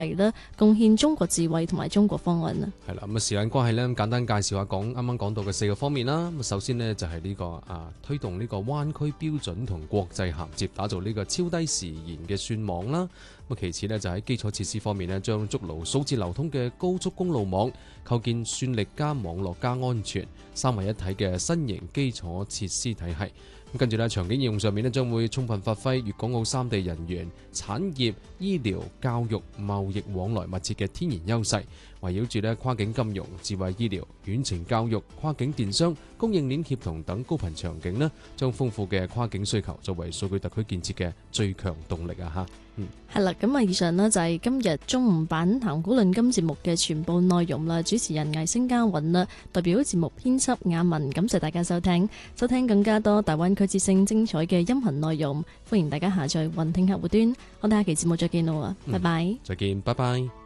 嚟咧貢獻中國智慧同埋中國方案啊。 係啦，咁時間關係呢，簡單介紹下啱啱講到嘅4個方面啦。咁首先呢，就係呢個推動呢個灣區標準同國際銜接，打造呢個超低時延嘅算網啦。咁其次呢，就喺基礎設施方面呢，將築牢數字流通嘅高速公路網，構建算力加網絡加安全三位一體嘅新型基礎設施體系。咁跟住咧，場景應用上面咧，將會充分發揮粵港澳三地人員、產業、醫療、教育、貿易往來密切嘅天然優勢，圍繞住咧跨境金融、智慧醫療、遠程教育、跨境電商、供應鏈協同等高頻場景呢，將豐富嘅跨境需求作為數據特區建設嘅最強動力啊！ 係啦，咁啊，以上呢就係今日中午版談古論今節目嘅全部內容啦。主持人魏星嘉韻啦，代表節目編輯雅文，感謝大家收聽。收聽更加多大灣區之聲精彩嘅音頻內容，歡迎大家下載雲聽客戶端。我哋下期節目再見啦，拜拜。 再見，拜拜。